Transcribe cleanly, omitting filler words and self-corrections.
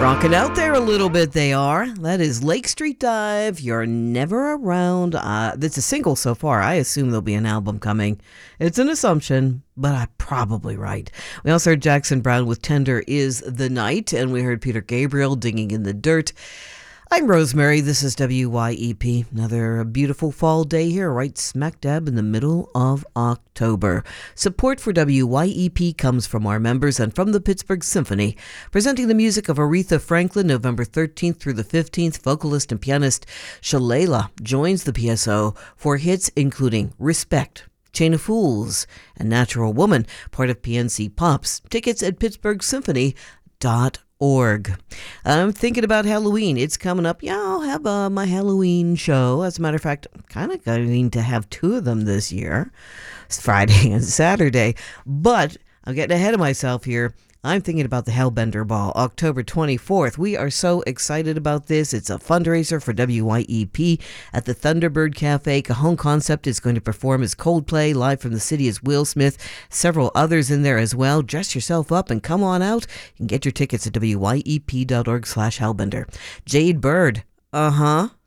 Rocking out there a little bit, they are. That is Lake Street Dive, You're Never Around. That's a single so far. I assume there'll be an album coming. It's an assumption, but I'm probably right. We also heard Jackson Browne with Tender Is the Night, and we heard Peter Gabriel, Digging in the Dirt. I'm Rosemary. This is WYEP. Another beautiful fall day here, right smack dab in the middle of October. Support for WYEP comes from our members and from the Pittsburgh Symphony. Presenting the music of Aretha Franklin, November 13th through the 15th, vocalist and pianist Shalala joins the PSO for hits including Respect, Chain of Fools, and Natural Woman, part of PNC Pops. Tickets at pittsburghsymphony.org. I'm thinking about Halloween. It's coming up. Yeah, I'll have my Halloween show. As a matter of fact, I'm kind of going to have two of them this year. It's Friday and Saturday. But I'm getting ahead of myself here. I'm thinking about the Hellbender Ball, October 24th. We are so excited about this. It's a fundraiser for WYEP at the Thunderbird Cafe. Cajon Concept is going to perform as Coldplay. Live from the city is Will Smith. Several others in there as well. Dress yourself up and come on out. You can get your tickets at wyep.org/Hellbender. Jade Bird.